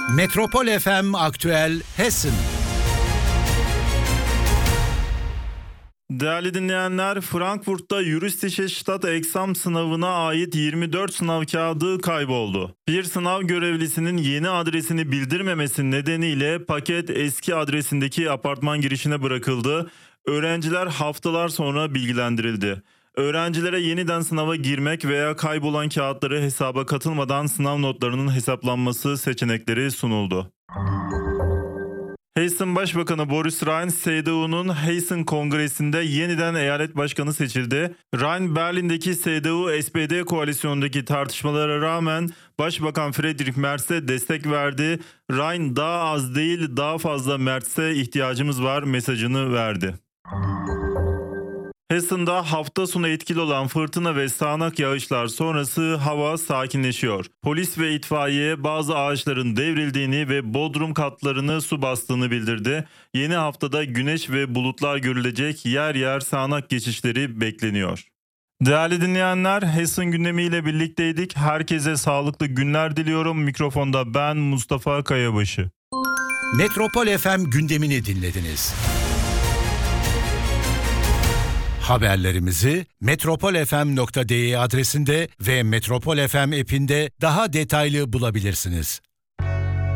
Metropol FM Aktüel Hessen. Değerli dinleyenler, Frankfurt'ta Juristische Staatsexamen sınavına ait 24 sınav kağıdı kayboldu. Bir sınav görevlisinin yeni adresini bildirmemesi nedeniyle paket eski adresindeki apartman girişine bırakıldı. Öğrenciler haftalar sonra bilgilendirildi. Öğrencilere yeniden sınava girmek veya kaybolan kağıtları hesaba katılmadan sınav notlarının hesaplanması seçenekleri sunuldu. Hessen Başbakanı Boris Rhein, CDU'nun Hessen Kongresi'nde yeniden eyalet başkanı seçildi. Rhein, Berlin'deki CDU-SPD koalisyonundaki tartışmalara rağmen Başbakan Friedrich Merz'e destek verdi. Rhein, daha az değil daha fazla Merz'e ihtiyacımız var mesajını verdi. Hessen'da hafta sonu etkili olan fırtına ve sağanak yağışlar sonrası hava sakinleşiyor. Polis ve itfaiye bazı ağaçların devrildiğini ve bodrum katlarını su bastığını bildirdi. Yeni haftada güneş ve bulutlar görülecek, yer yer sağanak geçişleri bekleniyor. Değerli dinleyenler, Hessen gündemiyle birlikteydik. Herkese sağlıklı günler diliyorum. Mikrofonda ben Mustafa Kayabaşı. Metropol FM gündemini dinlediniz. Haberlerimizi metropolfm.de adresinde ve Metropol FM app'inde daha detaylı bulabilirsiniz.